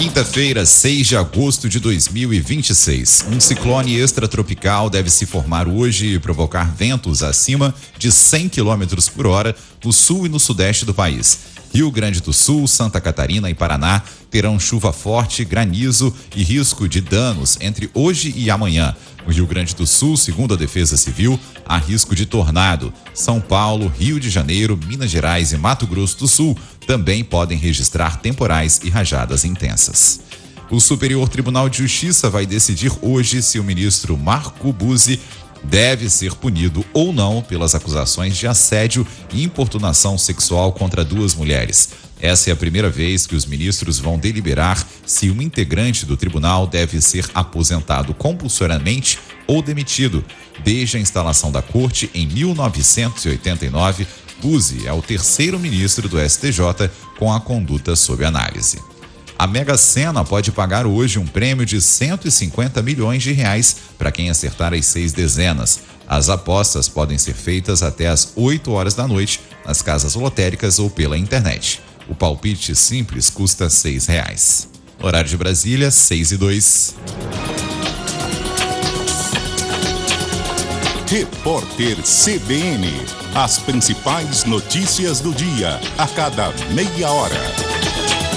Quinta-feira, 6 de agosto de 2026. Um ciclone extratropical deve se formar hoje e provocar ventos acima de 100 km por hora no sul e no sudeste do país. Rio Grande do Sul, Santa Catarina e Paraná terão chuva forte, granizo e risco de danos entre hoje e amanhã. No Rio Grande do Sul, segundo a Defesa Civil, há risco de tornado. São Paulo, Rio de Janeiro, Minas Gerais e Mato Grosso do Sul também podem registrar temporais e rajadas intensas. O Superior Tribunal de Justiça vai decidir hoje se o ministro Marco Buzzi deve ser punido ou não pelas acusações de assédio e importunação sexual contra duas mulheres. Essa é a primeira vez que os ministros vão deliberar se um integrante do tribunal deve ser aposentado compulsoriamente ou demitido. Desde a instalação da corte em 1989, Buzzi é o terceiro ministro do STJ com a conduta sob análise. A Mega Sena pode pagar hoje um prêmio de R$150 milhões para quem acertar as 6 dezenas. As apostas podem ser feitas até às 8 horas da noite nas casas lotéricas ou pela internet. O palpite simples custa R$6. Horário de Brasília, 6:02. Repórter CBN. As principais notícias do dia, a cada meia hora.